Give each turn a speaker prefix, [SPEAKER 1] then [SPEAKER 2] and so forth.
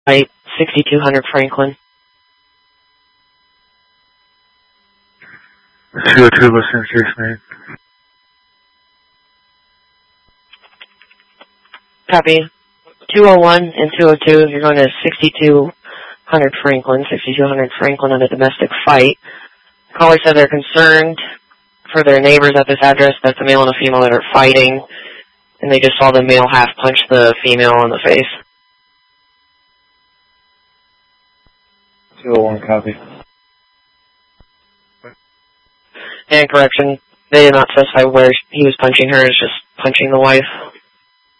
[SPEAKER 1] Right, 6200 Franklin.
[SPEAKER 2] 202, listening to case made.
[SPEAKER 1] Copy. 201 and 202, you're going to 6200 Franklin on a domestic fight. Caller said they're concerned for their neighbors at this address. That's a male and a female that are fighting, and they just saw the male half punch the female in the face.
[SPEAKER 2] 201, copy.
[SPEAKER 1] And correction, they did not specify where he was punching her, it's just punching the wife.